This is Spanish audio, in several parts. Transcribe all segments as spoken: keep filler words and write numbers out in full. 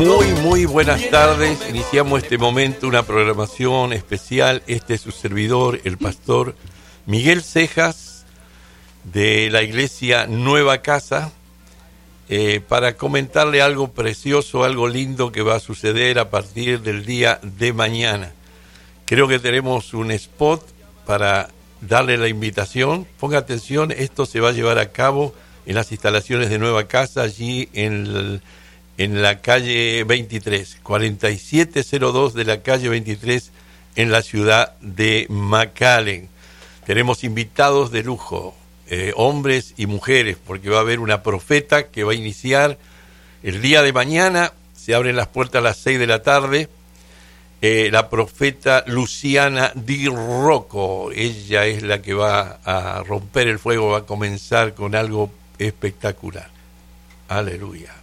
Muy, muy buenas tardes. Iniciamos este momento una programación especial. Este es su servidor, el pastor Miguel Cejas, de la iglesia Nueva Casa, eh, para comentarle algo precioso, algo lindo que va a suceder a partir del día de mañana. Creo que tenemos un spot para darle la invitación. Ponga atención, esto se va a llevar a cabo en las instalaciones de Nueva Casa, allí en el, en la calle veintitrés, cuarenta y siete cero dos de la calle veintitrés, en la ciudad de McAllen. Tenemos invitados de lujo, eh, hombres y mujeres, porque va a haber una profeta que va a iniciar el día de mañana. Se abren las puertas a las seis de la tarde. Eh, la profeta Luciana Di Rocco, ella es la que va a romper el fuego, va a comenzar con algo espectacular. Aleluya.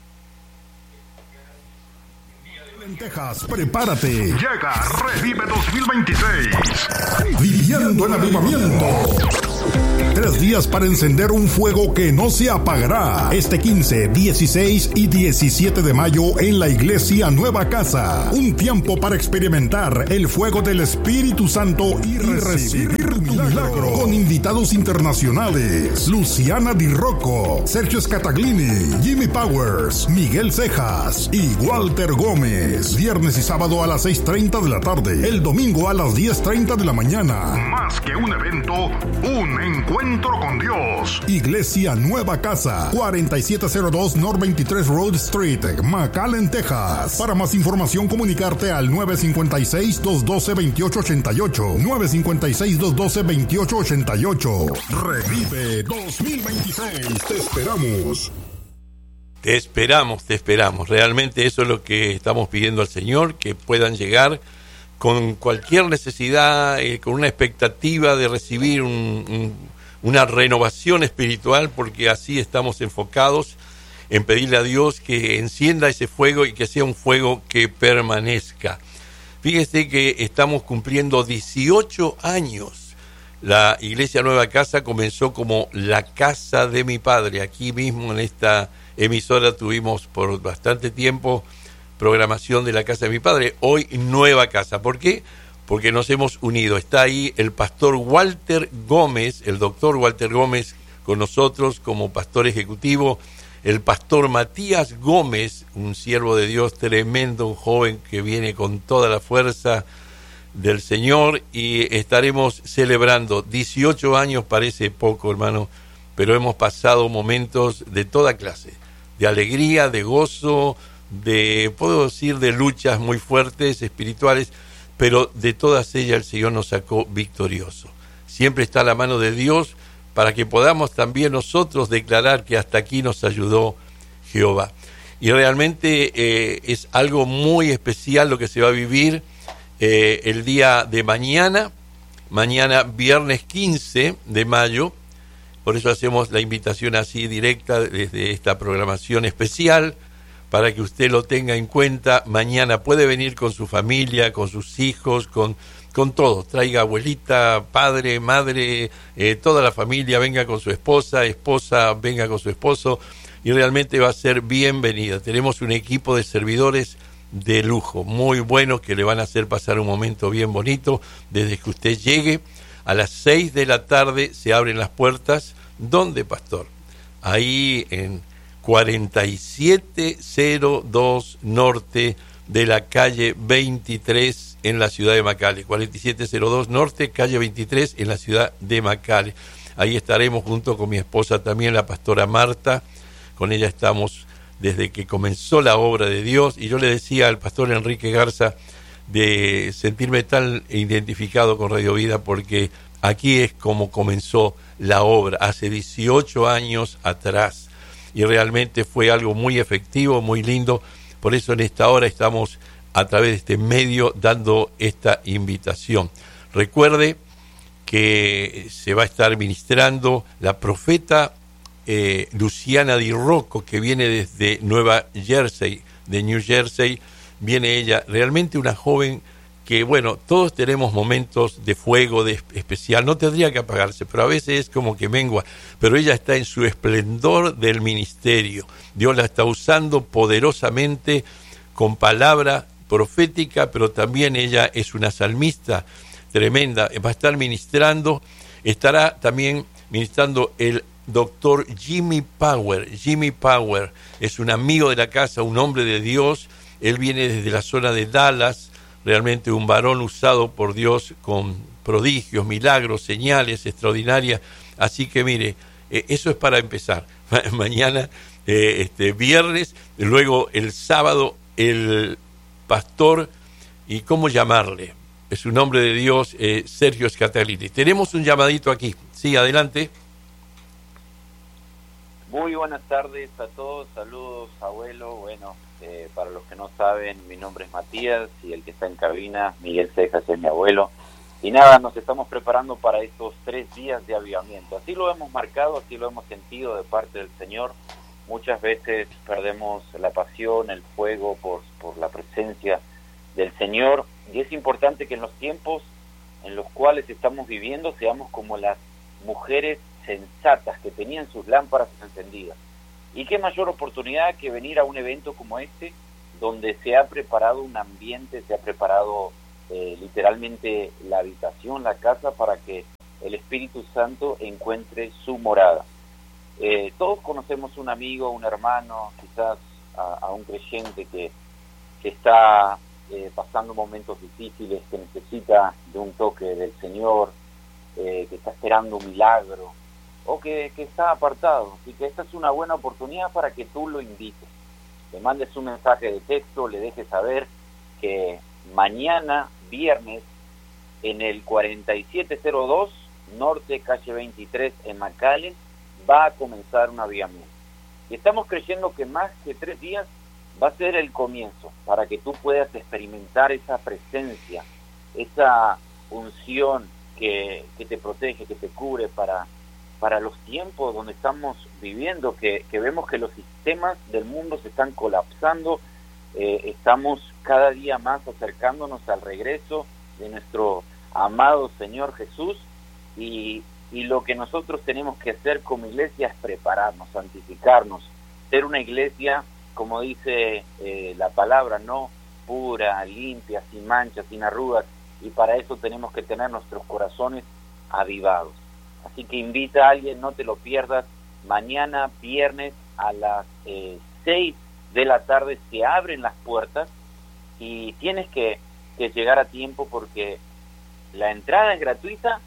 En Texas, prepárate. Llega Revive dos mil veintiséis. Viviendo en avivamiento. Tres días para encender un fuego que no se apagará. Este quince, dieciséis y diecisiete de mayo en la iglesia Nueva Casa. Un tiempo para experimentar el fuego del Espíritu Santo y, y recibir tu milagro. Con invitados internacionales: Luciana Di Rocco, Sergio Scataglini, Jimmy Powers, Miguel Cejas y Walter Gómez. Viernes y sábado a las seis treinta de la tarde. El domingo a las diez treinta de la mañana. Más que un evento, un encuentro con Dios. Iglesia Nueva Casa, cuarenta y siete cero dos North veintitrés Road Street, McAllen, Texas. Para más información, comunicarte al nueve cinco seis, dos uno dos, dos ocho ocho ocho. nueve cinco seis, dos uno dos, dos ocho ocho ocho. Revive dos mil veintiséis. Te esperamos. Te esperamos, te esperamos. Realmente eso es lo que estamos pidiendo al Señor, que puedan llegar con cualquier necesidad, eh, con una expectativa de recibir un, un, una renovación espiritual, porque así estamos enfocados en pedirle a Dios que encienda ese fuego y que sea un fuego que permanezca. Fíjese que estamos cumpliendo dieciocho años. La Iglesia Nueva Casa comenzó como la casa de mi padre. Aquí mismo en esta emisora tuvimos por bastante tiempo programación de la casa de mi padre. Hoy Nueva Casa. ¿Por qué? Porque nos hemos unido. Está ahí el pastor Walter Gómez, el doctor Walter Gómez con nosotros como pastor ejecutivo. El pastor Matías Gómez, un siervo de Dios tremendo, un joven que viene con toda la fuerza del Señor, y estaremos celebrando dieciocho años. Parece poco, hermano, pero hemos pasado momentos de toda clase, de alegría, de gozo, de, puedo decir, de luchas muy fuertes, espirituales, pero de todas ellas el Señor nos sacó victorioso. Siempre está la mano de Dios para que podamos también nosotros declarar que hasta aquí nos ayudó Jehová. Y realmente eh, es algo muy especial lo que se va a vivir eh, el día de mañana, mañana viernes quince de mayo. Por eso hacemos la invitación así directa desde esta programación especial, para que usted lo tenga en cuenta. Mañana puede venir con su familia, con sus hijos, con, con todo. Traiga abuelita, padre, madre, eh, toda la familia, venga con su esposa, esposa, venga con su esposo, y realmente va a ser bienvenida. Tenemos un equipo de servidores de lujo, muy buenos, que le van a hacer pasar un momento bien bonito. Desde que usted llegue, a las seis de la tarde se abren las puertas. ¿Dónde, pastor? Ahí en cuarenta y siete cero dos norte de la calle veintitrés en la ciudad de McAllen. cuarenta y siete cero dos norte, calle veintitrés en la ciudad de McAllen. Ahí estaremos junto con mi esposa también, la pastora Marta. Con ella estamos desde que comenzó la obra de Dios. Y yo le decía al pastor Enrique Garza de sentirme tan identificado con Radio Vida, porque aquí es como comenzó la obra, hace dieciocho años atrás. Y realmente fue algo muy efectivo, muy lindo. Por eso en esta hora estamos a través de este medio dando esta invitación. Recuerde que se va a estar ministrando la profeta eh, Luciana Di Rocco, que viene desde Nueva Jersey, de New Jersey. Viene ella, realmente una joven que, bueno, todos tenemos momentos de fuego, de especial, no tendría que apagarse, pero a veces es como que mengua, pero ella está en su esplendor del ministerio. Dios la está usando poderosamente con palabra profética, pero también ella es una salmista tremenda. Va a estar ministrando, estará también ministrando el doctor Jimmy Power. Jimmy Power es un amigo de la casa, un hombre de Dios. Él viene desde la zona de Dallas, realmente un varón usado por Dios con prodigios, milagros, señales extraordinarias. Así que mire, eh, eso es para empezar. Ma- mañana, eh, este viernes, luego el sábado, el pastor, ¿y cómo llamarle? Es un hombre de Dios, eh, Sergio Scatalini. Tenemos un llamadito aquí. Sí, adelante. Muy buenas tardes a todos, saludos abuelo. Bueno, eh, para los que no saben, mi nombre es Matías y el que está en cabina, Miguel Cejas, es mi abuelo. Y nada, nos estamos preparando para estos tres días de avivamiento. Así lo hemos marcado, así lo hemos sentido de parte del Señor. Muchas veces perdemos la pasión, el fuego por, por la presencia del Señor. Y es importante que en los tiempos en los cuales estamos viviendo seamos como las mujeres sensatas que tenían sus lámparas encendidas. Y qué mayor oportunidad que venir a un evento como este, donde se ha preparado un ambiente, se ha preparado eh, literalmente la habitación, la casa, para que el Espíritu Santo encuentre su morada. Eh, todos conocemos un amigo, un hermano, quizás a, a un creyente que, que está eh, pasando momentos difíciles, que necesita de un toque del Señor, eh, que está esperando un milagro, o que, que está apartado. Así que esta es una buena oportunidad para que tú lo invites. Le mandes un mensaje de texto, le dejes saber que mañana, viernes, en el cuarenta y siete cero dos, Norte, calle veintitrés, en McAllen, va a comenzar un avivamiento. Y estamos creyendo que más que tres días va a ser el comienzo, para que tú puedas experimentar esa presencia, esa unción que, que te protege, que te cubre para... para los tiempos donde estamos viviendo, que, que vemos que los sistemas del mundo se están colapsando, eh, estamos cada día más acercándonos al regreso de nuestro amado Señor Jesús, y, y lo que nosotros tenemos que hacer como iglesia es prepararnos, santificarnos, ser una iglesia, como dice eh, la palabra, no pura, limpia, sin manchas, sin arrugas, y para eso tenemos que tener nuestros corazones avivados. Así que invita a alguien, no te lo pierdas. Mañana, viernes, a las eh, seis de la tarde se abren las puertas y tienes que, que llegar a tiempo, porque la entrada es gratuita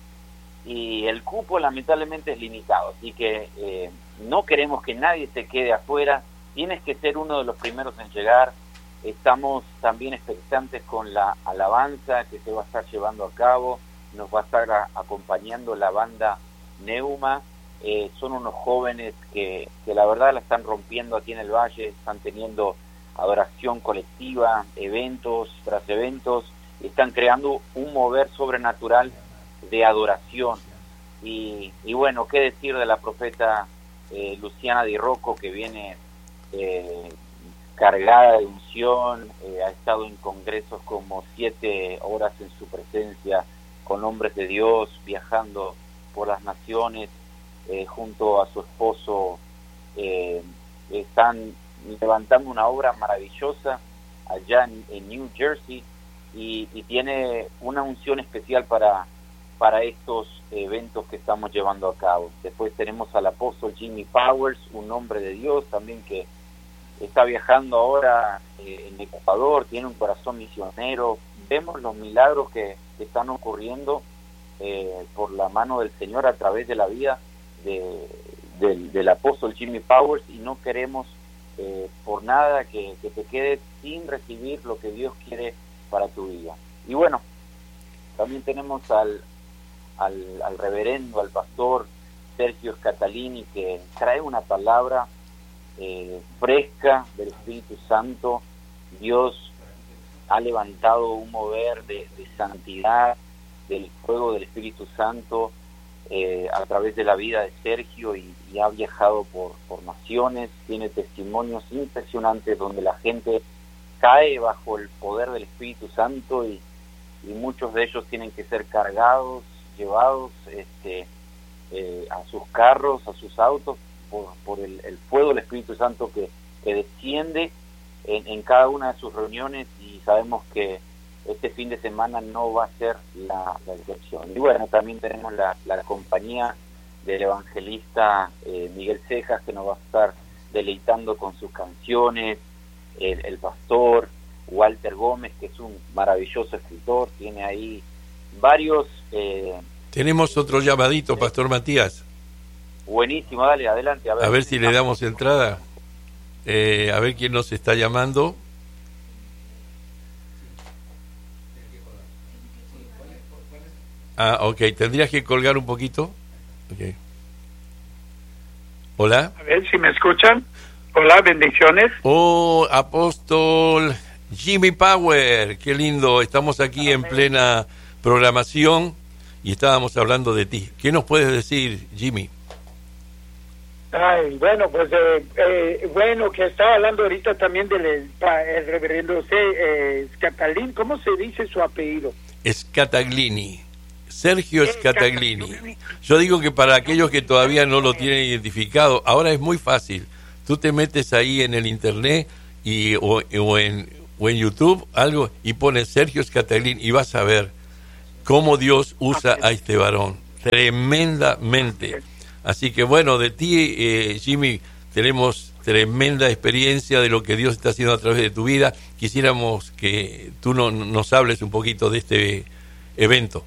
y el cupo lamentablemente es limitado. Así que eh, no queremos que nadie se quede afuera. Tienes que ser uno de los primeros en llegar. Estamos también expectantes con la alabanza que se va a estar llevando a cabo. Nos va a estar a, acompañando la banda Neuma. Eh, son unos jóvenes que, que la verdad la están rompiendo aquí en el Valle, están teniendo adoración colectiva, eventos tras eventos, están creando un mover sobrenatural de adoración. Y, y bueno, qué decir de la profeta eh, Luciana Di Rocco, que viene eh, cargada de unción, eh, ha estado en congresos como siete horas en su presencia, con hombres de Dios, viajando por las naciones, eh, junto a su esposo, eh, están levantando una obra maravillosa allá en, en New Jersey, y, y tiene una unción especial para, para estos eventos que estamos llevando a cabo. Después tenemos al apóstol Jimmy Powers, un hombre de Dios también que está viajando ahora eh, en Ecuador, tiene un corazón misionero. Vemos los milagros que, que están ocurriendo eh, por la mano del Señor a través de la vida de, del, del apóstol Jimmy Powers, y no queremos eh, por nada que, que te quedes sin recibir lo que Dios quiere para tu vida. Y bueno, también tenemos al, al, al reverendo, al pastor Sergio Scatalini, que trae una palabra eh, fresca del Espíritu Santo. Dios ha levantado un mover de, de santidad, del fuego del Espíritu Santo eh, a través de la vida de Sergio, y, y ha viajado por, por naciones, tiene testimonios impresionantes donde la gente cae bajo el poder del Espíritu Santo, y, y muchos de ellos tienen que ser cargados, llevados este, eh, a sus carros, a sus autos, por, por el, el fuego del Espíritu Santo que, que desciende en, en cada una de sus reuniones y sabemos que este fin de semana no va a ser la, la excepción. Y bueno, también tenemos la, la compañía del evangelista eh, Miguel Cejas, que nos va a estar deleitando con sus canciones, el, el pastor Walter Gómez, que es un maravilloso escritor, tiene ahí varios... Eh, Tenemos otro llamadito, Pastor Matías. Buenísimo, dale, adelante. A ver, a ver si le damos entrada. Eh, a ver quién nos está llamando. Ah, ok, tendrías que colgar un poquito. Okay. Hola. A ver si me escuchan. Hola, bendiciones. Oh, apóstol Jimmy Power, qué lindo. Estamos aquí en plena programación y estábamos hablando de ti. ¿Qué nos puedes decir, Jimmy? Ay, bueno, pues eh, eh, bueno, que estaba hablando ahorita también del el, el reverendo eh, Scataglini. ¿Cómo se dice su apellido? Scataglini. Sergio Scataglini. Yo digo que para aquellos que todavía no lo tienen identificado, ahora es muy fácil. Tú te metes ahí en el internet y o, o en o en YouTube algo y pones Sergio Scataglini y vas a ver cómo Dios usa a este varón tremendamente. Así que bueno, de ti, eh, Jimmy, tenemos tremenda experiencia de lo que Dios está haciendo a través de tu vida. Quisiéramos que tú no, nos hables un poquito de este evento.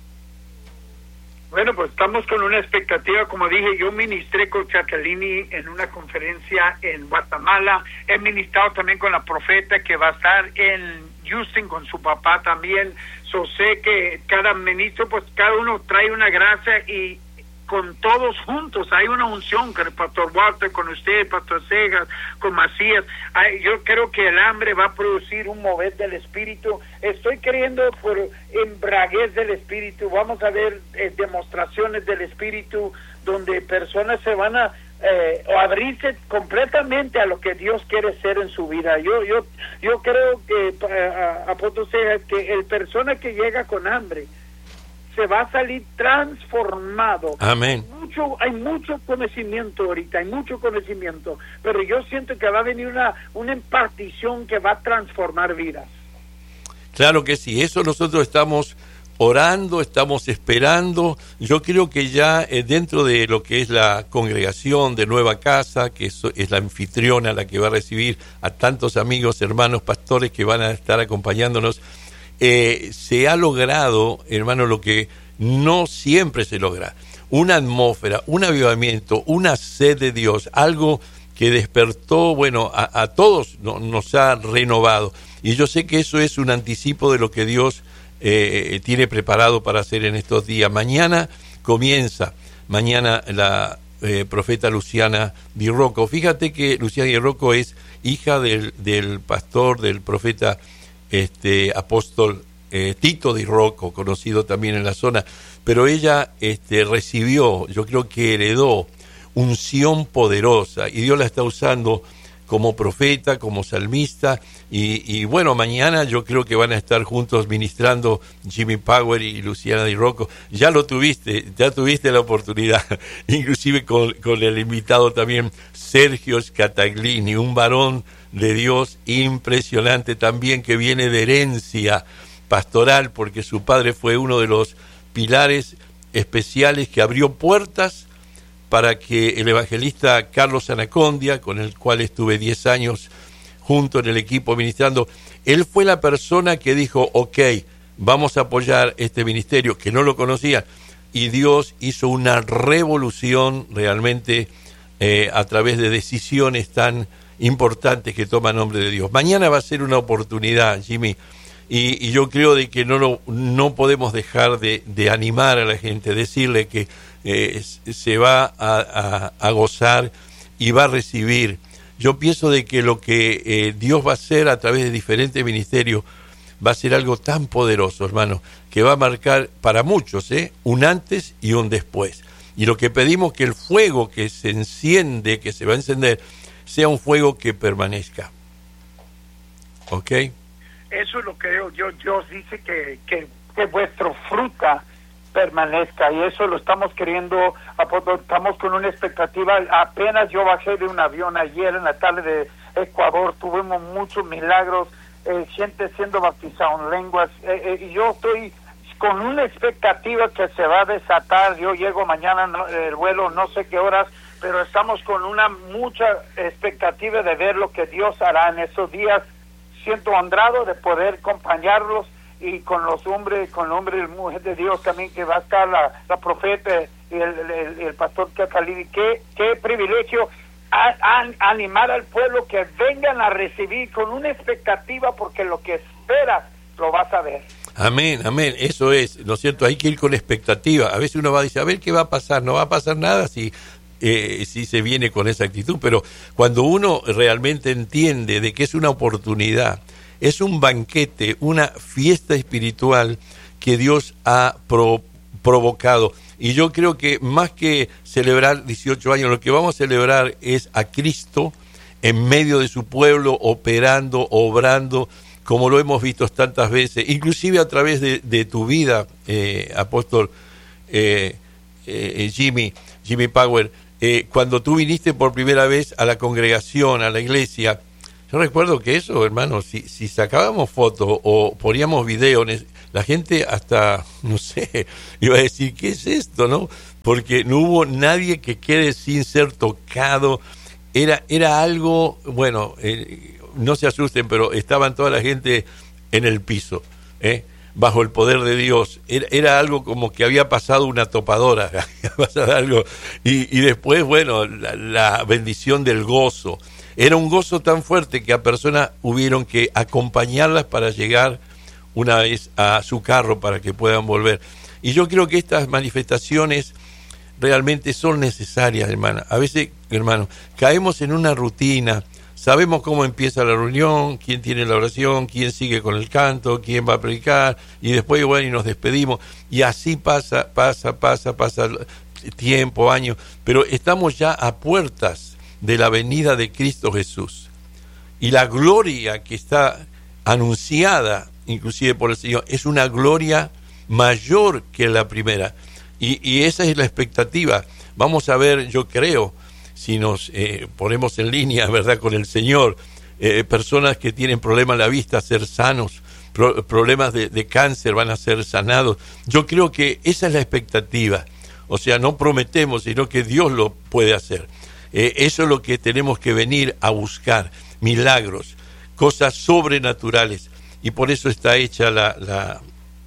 Bueno, pues estamos con una expectativa. Como dije, yo ministré con Scataglini en una conferencia en Guatemala. He ministrado también con la profeta que va a estar en Houston con su papá también. So, sé que cada ministro, pues cada uno trae una gracia y con todos juntos hay una unción, con el pastor Walter, con usted, pastor Cejas, con Macías. Ay, yo creo que el hambre va a producir un mover del espíritu. Estoy creyendo por embraguez del espíritu. Vamos a ver eh, demostraciones del espíritu donde personas se van a eh, abrirse completamente a lo que Dios quiere ser en su vida. Yo yo yo creo que eh, apóstol Cejas, que el persona que llega con hambre se va a salir transformado. Amén. Hay mucho, hay mucho conocimiento ahorita, hay mucho conocimiento, pero yo siento que va a venir una, una impartición que va a transformar vidas. Claro que sí, eso nosotros estamos orando, estamos esperando. Yo creo que ya eh, dentro de lo que es la congregación de Nueva Casa, que es, es la anfitriona la que va a recibir a tantos amigos, hermanos, pastores que van a estar acompañándonos, Eh, se ha logrado, hermano, lo que no siempre se logra, una atmósfera, un avivamiento, una sed de Dios, algo que despertó, bueno, a, a todos no, nos ha renovado, y yo sé que eso es un anticipo de lo que Dios eh, tiene preparado para hacer en estos días. Mañana comienza, mañana la eh, profeta Luciana Di Rocco. Fíjate que Luciana Di Rocco es hija del, del pastor, del profeta este apóstol eh, Tito Di Rocco, conocido también en la zona, pero ella este, recibió, yo creo que heredó unción poderosa y Dios la está usando como profeta, como salmista y, y bueno, mañana yo creo que van a estar juntos ministrando Jimmy Power y Luciana Di Rocco. Ya lo tuviste, ya tuviste la oportunidad, inclusive con, con el invitado también Sergio Scataglini, un varón de Dios impresionante también, que viene de herencia pastoral, porque su padre fue uno de los pilares especiales que abrió puertas para que el evangelista Carlos Anacondia, con el cual estuve diez años junto en el equipo ministrando, él fue la persona que dijo, ok, vamos a apoyar este ministerio, que no lo conocía, y Dios hizo una revolución realmente eh, a través de decisiones tan importantes que toma nombre de Dios. Mañana va a ser una oportunidad, Jimmy, y, y yo creo de que no lo, no podemos dejar de, de animar a la gente, decirle que eh, se va a, a, a gozar y va a recibir. Yo pienso de que lo que eh, Dios va a hacer a través de diferentes ministerios va a ser algo tan poderoso, hermano, que va a marcar para muchos ¿eh? un antes y un después. Y lo que pedimos, que el fuego que se enciende, que se va a encender, sea un fuego que permanezca. ¿Ok? Eso es lo que yo, yo Dios dice, que, que, que vuestro fruta permanezca, y eso lo estamos queriendo, estamos con una expectativa. Apenas yo bajé de un avión ayer en la tarde de, Ecuador, tuvimos muchos milagros, eh, gente siendo bautizada en lenguas, eh, eh, y yo estoy con una expectativa que se va a desatar. Yo llego mañana, no, el vuelo no sé qué horas, pero estamos con una mucha expectativa de ver lo que Dios hará en esos días. Siento honrado de poder acompañarlos, y con los hombres, con hombres y mujeres de Dios también, que va a estar la, la profeta y el, el, el pastor Catalini. Qué, qué privilegio a, a, a animar al pueblo que vengan a recibir con una expectativa, porque lo que espera lo vas a ver. Amén, amén, eso es, ¿no es cierto? Hay que ir con expectativa. A veces uno va a decir, a ver qué va a pasar, no va a pasar nada si, eh, si se viene con esa actitud, pero cuando uno realmente entiende de que es una oportunidad, es un banquete, una fiesta espiritual que Dios ha pro, provocado. Y yo creo que más que celebrar dieciocho años, lo que vamos a celebrar es a Cristo en medio de su pueblo, operando, obrando, como lo hemos visto tantas veces, inclusive a través de, de tu vida, eh, apóstol eh, eh, Jimmy, Jimmy Power. Eh, cuando tú viniste por primera vez a la congregación, a la iglesia, yo recuerdo que eso, hermano, si, si sacábamos fotos o poníamos videos, la gente hasta, no sé, iba a decir, ¿qué es esto, no? Porque no hubo nadie que quede sin ser tocado. Era, era algo, bueno, eh, no se asusten, pero estaban toda la gente en el piso, ¿eh? Bajo el poder de Dios. Era, era algo como que había pasado una topadora, había pasado algo. Y, y después, bueno, la, la bendición del gozo. Era un gozo tan fuerte que a personas hubieron que acompañarlas para llegar una vez a su carro para que puedan volver. Y yo creo que estas manifestaciones realmente son necesarias, hermana. A veces, hermano, caemos en una rutina. Sabemos cómo empieza la reunión, quién tiene la oración, quién sigue con el canto, quién va a predicar, y después, bueno, y nos despedimos. Y así pasa, pasa, pasa, pasa tiempo, años. Pero estamos ya a puertas de la venida de Cristo Jesús. Y la gloria que está anunciada, inclusive por el Señor, es una gloria mayor que la primera. Y, y esa es la expectativa. Vamos a ver, yo creo, si nos eh, ponemos en línea, ¿verdad?, con el Señor, eh, personas que tienen problemas en la vista, ser sanos, pro, problemas de, de cáncer van a ser sanados. Yo creo que esa es la expectativa. O sea, no prometemos, sino que Dios lo puede hacer. Eh, eso es lo que tenemos que venir a buscar, milagros, cosas sobrenaturales. Y por eso está hecha la, la,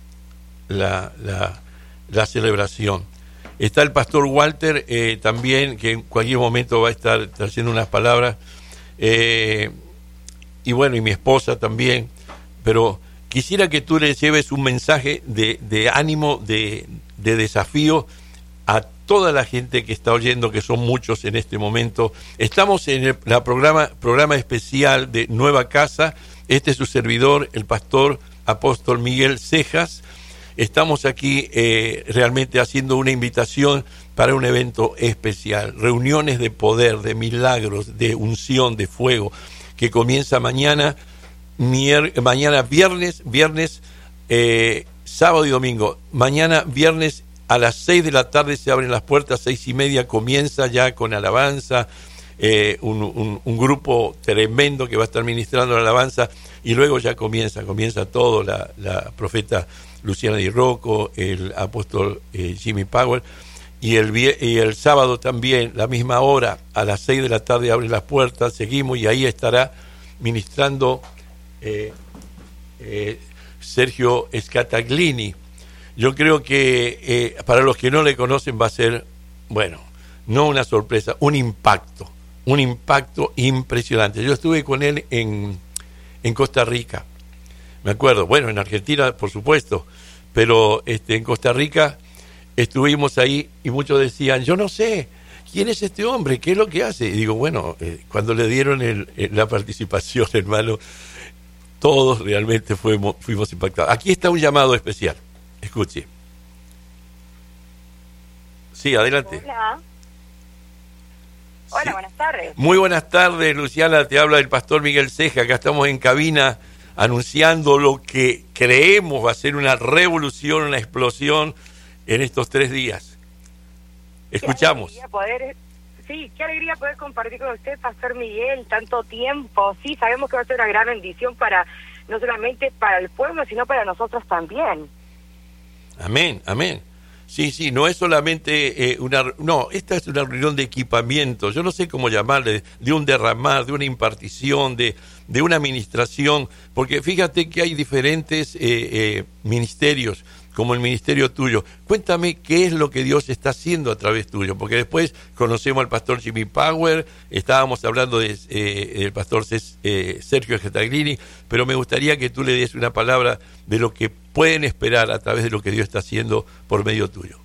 la, la, la celebración. Está el pastor Walter eh, también, que en cualquier momento va a estar trayendo unas palabras. Eh, y bueno, y mi esposa también. Pero quisiera que tú le lleves un mensaje de, de ánimo, de, de desafío a toda la gente que está oyendo, que son muchos en este momento. Estamos en el la programa, programa especial de Nueva Casa. Este es su servidor, el pastor apóstol Miguel Cejas. Estamos aquí eh, realmente haciendo una invitación para un evento especial, reuniones de poder, de milagros, de unción, de fuego, que comienza mañana, mier, mañana viernes, viernes, eh, sábado y domingo. Mañana viernes a las seis de la tarde se abren las puertas, seis y media comienza ya con alabanza, eh, un, un, un grupo tremendo que va a estar ministrando la alabanza, y luego ya comienza, comienza todo, la, la profeta Luciana Di Rocco, el apóstol eh, Jimmy Power, y el, y el sábado también, la misma hora, a las seis de la tarde abren las puertas, seguimos, y ahí estará ministrando eh, eh, Sergio Scataglini. Yo creo que eh, para los que no le conocen va a ser, bueno, no una sorpresa, un impacto, un impacto impresionante. Yo estuve con él en, en Costa Rica, me acuerdo, bueno, en Argentina, por supuesto, pero este, en Costa Rica estuvimos ahí y muchos decían, yo no sé, ¿quién es este hombre? ¿Qué es lo que hace? Y digo, bueno, eh, cuando le dieron el, el, la participación, hermano, todos realmente fuimos, fuimos impactados. Aquí está un llamado especial. Escuche. Sí, adelante. Hola. Hola, sí. Buenas tardes. Muy buenas tardes, Luciana. Te habla el pastor Miguel Ceja. Acá estamos en cabina anunciando lo que creemos va a ser una revolución, una explosión en estos tres días. Escuchamos. Qué poder, sí, qué alegría poder compartir con usted, Pastor Miguel, tanto tiempo. Sí, sabemos que va a ser una gran bendición para, no solamente para el pueblo, sino para nosotros también. Amén, amén. Sí, sí, no es solamente eh, una... No, esta es una reunión de equipamiento, yo no sé cómo llamarle, de un derramar, de una impartición, de, de una administración, porque fíjate que hay diferentes eh, eh, ministerios, como el ministerio tuyo. Cuéntame qué es lo que Dios está haciendo a través tuyo, porque después conocemos al pastor Jimmy Power, estábamos hablando de, eh, del pastor Ces, eh, Sergio Getaglini, pero me gustaría que tú le des una palabra de lo que pueden esperar a través de lo que Dios está haciendo por medio tuyo.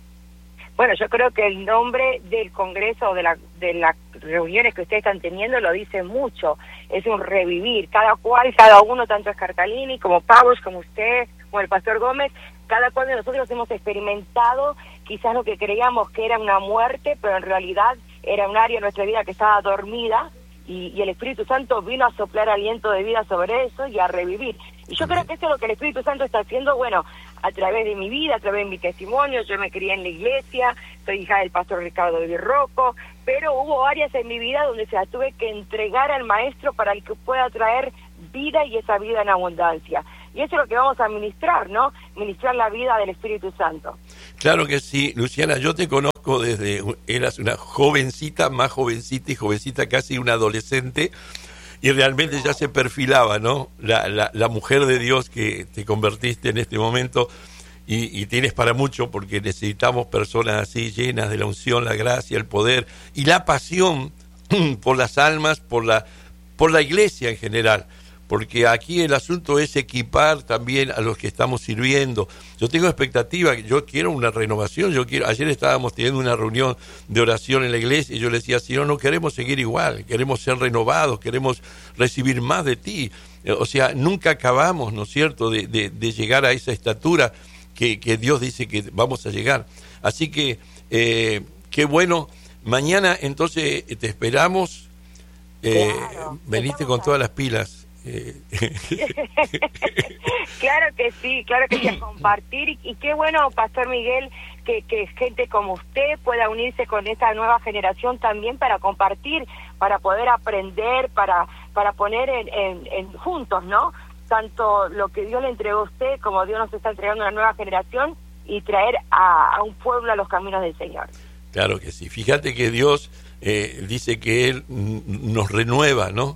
Bueno, yo creo que el nombre del Congreso, de, la, de las reuniones que ustedes están teniendo, lo dice mucho. Es un revivir. Cada cual, cada uno, tanto Scartalini como Powers, como usted, como el Pastor Gómez, cada cual de nosotros hemos experimentado quizás lo que creíamos que era una muerte, pero en realidad era un área de nuestra vida que estaba dormida, y, y el Espíritu Santo vino a soplar aliento de vida sobre eso y a revivir. Y yo creo que eso es lo que el Espíritu Santo está haciendo, bueno, a través de mi vida, a través de mi testimonio. Yo me crié en la iglesia, soy hija del pastor Ricardo de Virroco, pero hubo áreas en mi vida donde se las tuve que entregar al Maestro para el que pueda traer vida, y esa vida en abundancia. Y eso es lo que vamos a ministrar, ¿no? Ministrar la vida del Espíritu Santo. Claro que sí, Luciana, yo te conozco desde, eras una jovencita, más jovencita y jovencita, casi una adolescente, y realmente ya se perfilaba, ¿no? La, la, la mujer de Dios que te convertiste en este momento, y, y tienes para mucho, porque necesitamos personas así, llenas de la unción, la gracia, el poder y la pasión por las almas, por la, por la iglesia en general. Porque aquí el asunto es equipar también a los que estamos sirviendo. Yo tengo expectativa, yo quiero una renovación, yo quiero. Ayer estábamos teniendo una reunión de oración en la iglesia y yo le decía, Señor, no queremos seguir igual, queremos ser renovados, queremos recibir más de ti. O sea, nunca acabamos, ¿no es cierto?, de, de, de llegar a esa estatura que, que Dios dice que vamos a llegar. Así que, eh, qué bueno. Mañana entonces te esperamos, eh, claro, veniste con todas las pilas. Eh. Claro que sí, claro que sí, a compartir, y, y qué bueno, Pastor Miguel, que, que gente como usted pueda unirse con esta nueva generación también para compartir, para poder aprender, para para poner en, en, en juntos, ¿no? Tanto lo que Dios le entregó a usted como Dios nos está entregando a una nueva generación, y traer a, a un pueblo a los caminos del Señor. Claro que sí, fíjate que Dios eh, dice que Él nos renueva, ¿no?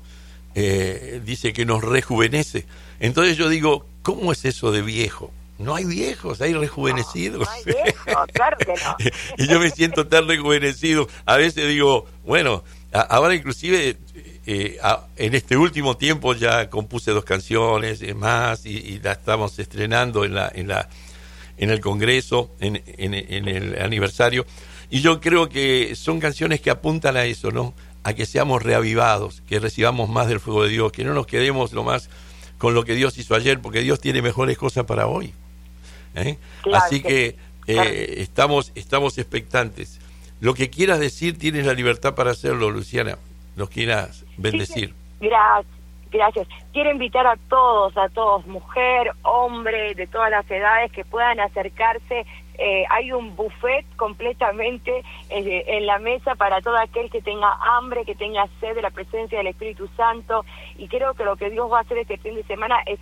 Eh, dice que nos rejuvenece. Entonces yo digo, ¿cómo es eso de viejo? No hay viejos, hay rejuvenecidos. No, no hay viejos, claro que no. Y yo me siento tan rejuvenecido. A veces digo, bueno, a, ahora inclusive eh, a, en este último tiempo ya compuse dos canciones eh, más, y, y la estamos estrenando en la en la en el Congreso, en, en, en el aniversario. Y yo creo que son canciones que apuntan a eso, ¿no? A que seamos reavivados, que recibamos más del fuego de Dios, que no nos quedemos lo más con lo que Dios hizo ayer, porque Dios tiene mejores cosas para hoy. ¿Eh? Claro, Así que eh, claro. estamos estamos expectantes. Lo que quieras decir, tienes la libertad para hacerlo, Luciana. Nos quieras bendecir. Sí, gracias, gracias. Quiero invitar a todos, a todos, mujer, hombre, de todas las edades, que puedan acercarse. Eh, hay un buffet completamente eh, en la mesa para todo aquel que tenga hambre, que tenga sed de la presencia del Espíritu Santo, y creo que lo que Dios va a hacer este fin de semana es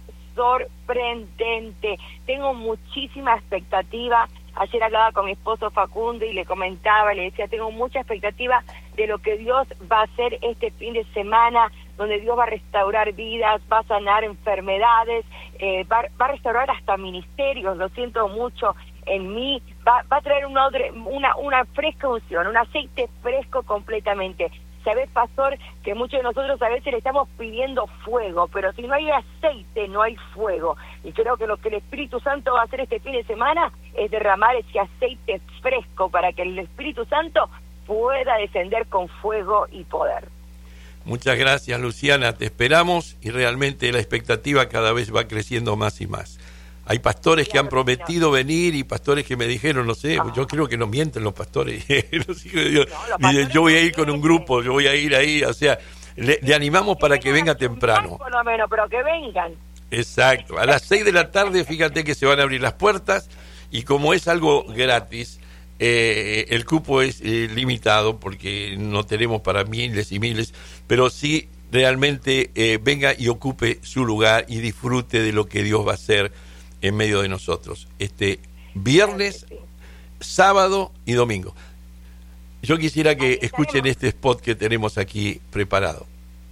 sorprendente. Tengo muchísima expectativa. Ayer hablaba con mi esposo Facundo y le comentaba, le decía, tengo mucha expectativa de lo que Dios va a hacer este fin de semana, donde Dios va a restaurar vidas, va a sanar enfermedades, eh, va, va a restaurar hasta ministerios, lo siento mucho en mí, va, va a traer una, una, una fresca unción, un aceite fresco completamente. Sabes, pastor, que muchos de nosotros a veces le estamos pidiendo fuego, pero si no hay aceite, no hay fuego. Y creo que lo que el Espíritu Santo va a hacer este fin de semana es derramar ese aceite fresco para que el Espíritu Santo pueda descender con fuego y poder. Muchas gracias, Luciana. Te esperamos, y realmente la expectativa cada vez va creciendo más y más. Hay pastores que han prometido venir, y pastores que me dijeron, no sé, yo creo que no mienten los pastores. Los hijos de Dios. Dicen, yo voy a ir con un grupo, yo voy a ir ahí. O sea, le, le animamos para que venga temprano. Por lo menos, pero que vengan. Exacto. A las seis de la tarde, fíjate que se van a abrir las puertas, y como es algo gratis, Eh, el cupo es eh, limitado porque no tenemos para miles y miles, pero sí realmente eh, venga y ocupe su lugar y disfrute de lo que Dios va a hacer en medio de nosotros este viernes, sábado y domingo. Yo quisiera que escuchen este spot que tenemos aquí preparado.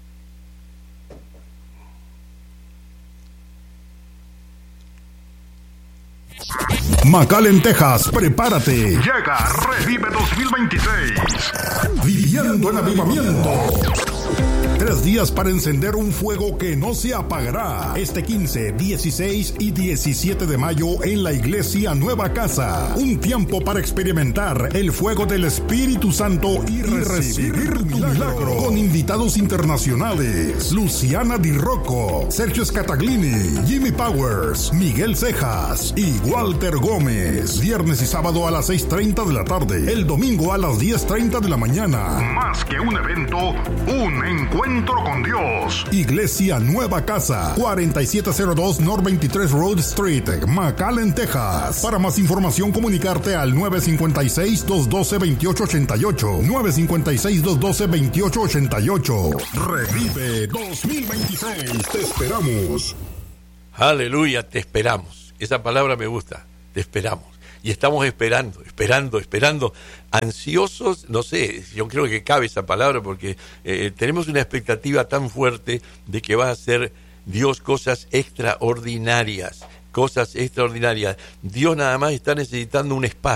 McAllen, Texas, prepárate. Llega Revive dos mil veintiséis. Viviendo en avivamiento. Tres días para encender un fuego que no se apagará. Este quince, dieciséis y diecisiete de mayo en la Iglesia Nueva Casa. Un tiempo para experimentar el fuego del Espíritu Santo y recibir tu milagro. Con invitados internacionales: Luciana Di Rocco, Sergio Scataglini, Jimmy Powers, Miguel Cejas y Walter Gómez. Viernes y sábado a las seis treinta de la tarde. El domingo a las diez treinta de la mañana. Más que un evento, un encuentro con Dios. Iglesia Nueva Casa, cuarenta y siete cero dos North veintitrés Road Street, McAllen, Texas. Para más información, comunicarte al nueve cinco seis, dos uno dos, dos ocho ocho ocho. nueve cinco seis, dos uno dos, dos ocho ocho ocho. Revive dos mil veintiséis. Te esperamos. Aleluya, te esperamos. Esa palabra me gusta. Te esperamos. Y estamos esperando, esperando, esperando, ansiosos, no sé, yo creo que cabe esa palabra porque eh, tenemos una expectativa tan fuerte de que va a hacer Dios cosas extraordinarias, cosas extraordinarias. Dios nada más está necesitando un espacio.